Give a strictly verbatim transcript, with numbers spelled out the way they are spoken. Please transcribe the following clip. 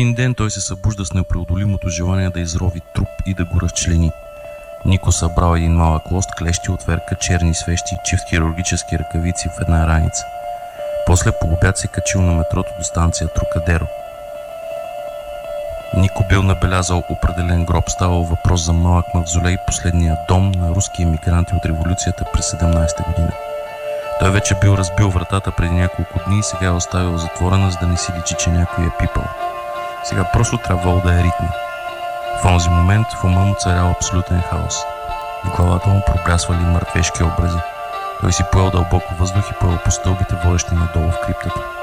Един ден той се събужда с непреодолимото желание да изрови труп и да го разчлени. Нико събрал един малък лост, клещи, отверка, черни свещи, чифт хирургически ръкавици в една раница. После по обяд се качил на метрото до станция Трокадеро. Нико бил набелязал определен гроб. Ставал въпрос за малък мавзолей, последния дом на руски емигранти от революцията през седемнадесета година. Той вече бил разбил вратата преди няколко дни и сега е оставил затворена, за да не си личи, че някой е пипал. Сега просто трябвало да е ритми. В онзи момент в ума му царял абсолютен хаос. В главата му проблясвали мъртвешки образи. Той си поел дълбоко въздух и поел по стълбите, водещи надолу в криптата.